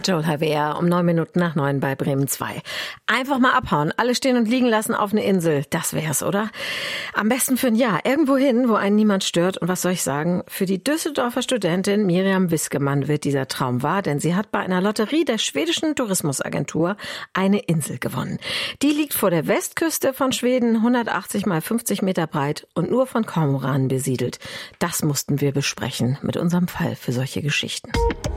Joel Hervé um 9 bei Bremen 2. Einfach mal abhauen, alle stehen und liegen lassen auf eine Insel. Das wär's, oder? Am besten für ein Jahr. Irgendwo hin, wo einen niemand stört. Und was soll ich sagen? Für die Düsseldorfer Studentin Miriam Wiskemann wird dieser Traum wahr, denn sie hat bei einer Lotterie der schwedischen Tourismusagentur eine Insel gewonnen. Die liegt vor der Westküste von Schweden, 180 mal 50 Meter breit und nur von Kormoranen besiedelt. Das mussten wir besprechen mit unserem Fall für solche Geschichten.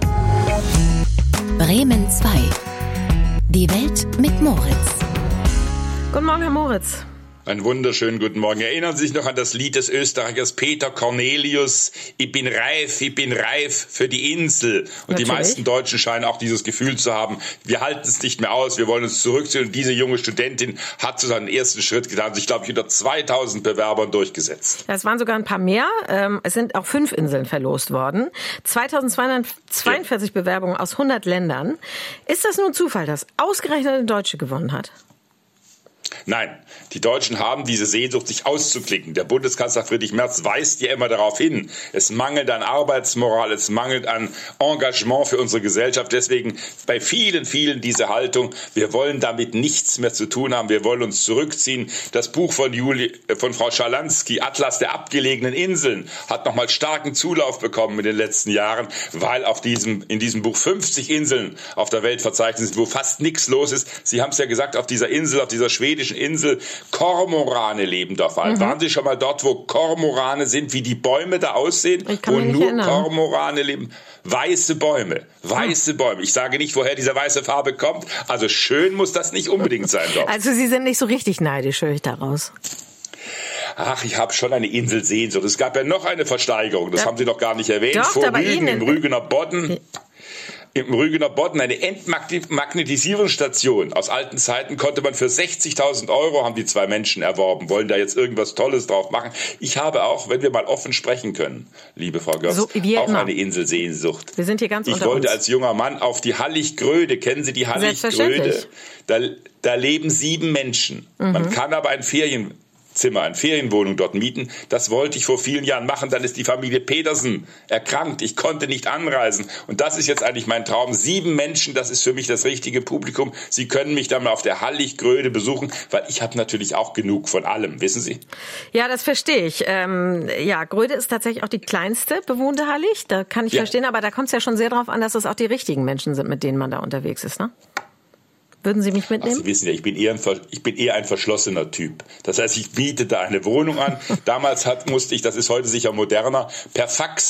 Bremen 2. Die Welt mit Moritz. Guten Morgen, Herr Moritz. Einen wunderschönen guten Morgen. Erinnern Sie sich noch an das Lied des Österreichers Peter Cornelius? Ich bin reif für die Insel. Und natürlich. Die meisten Deutschen scheinen auch dieses Gefühl zu haben, wir halten es nicht mehr aus, wir wollen uns zurückziehen. Und diese junge Studentin hat so seinen ersten Schritt getan, sich, glaube ich, unter 2000 Bewerbern durchgesetzt. Es waren sogar ein paar mehr. Es sind auch 5 Inseln verlost worden. 2242 Bewerbungen aus 100 Ländern. Ist das nur ein Zufall, dass ausgerechnet eine Deutsche gewonnen hat? Nein, die Deutschen haben diese Sehnsucht, sich auszuklinken. Der Bundeskanzler Friedrich Merz weist ja immer darauf hin, es mangelt an Arbeitsmoral, es mangelt an Engagement für unsere Gesellschaft. Deswegen bei vielen diese Haltung, wir wollen damit nichts mehr zu tun haben, wir wollen uns zurückziehen. Das Buch von Frau Schalansky, Atlas der abgelegenen Inseln, hat nochmal starken Zulauf bekommen in den letzten Jahren, weil in diesem Buch 50 Inseln auf der Welt verzeichnet sind, wo fast nichts los ist. Sie haben es ja gesagt, auf dieser Insel, auf dieser schwedischen Insel, Kormorane leben da vor allem. Waren Sie schon mal dort, wo Kormorane sind, wie die Bäume da aussehen? Wo nur Kormorane leben? Weiße Bäume. Ich sage nicht, woher diese weiße Farbe kommt. Also schön muss das nicht unbedingt sein dort. Also Sie sind nicht so richtig neidisch, höre ich daraus. Ach, ich habe schon eine Inselsehnsucht. Es gab ja noch eine Versteigerung, das haben Sie noch gar nicht erwähnt. Doch, vor Rügen im Rügener Bodden. Im Rügener Bodden eine Entmagnetisierungsstation. Aus alten Zeiten konnte man für 60.000 Euro, haben die 2 Menschen erworben, wollen da jetzt irgendwas Tolles drauf machen. Ich habe auch, wenn wir mal offen sprechen können, liebe Frau Götz, auch eine Inselsehnsucht. Wir sind hier ganz unter uns. Ich wollte als junger Mann auf die Hallig-Gröde. Kennen Sie die Hallig-Gröde? Da leben 7 Menschen. Man kann aber eine Ferienwohnung dort mieten. Das wollte ich vor vielen Jahren machen. Dann ist die Familie Petersen erkrankt. Ich konnte nicht anreisen. Und das ist jetzt eigentlich mein Traum. 7 Menschen, das ist für mich das richtige Publikum. Sie können mich dann mal auf der Hallig-Gröde besuchen, weil ich habe natürlich auch genug von allem, wissen Sie? Ja, das verstehe ich. Gröde ist tatsächlich auch die kleinste bewohnte Hallig. Da kann ich verstehen, aber da kommt es ja schon sehr darauf an, dass es auch die richtigen Menschen sind, mit denen man da unterwegs ist, ne? Würden Sie mich mitnehmen? Ach, Sie wissen ja, ich bin eher ein verschlossener Typ. Das heißt, ich biete da eine Wohnung an. Damals musste ich, das ist heute sicher moderner, per Fax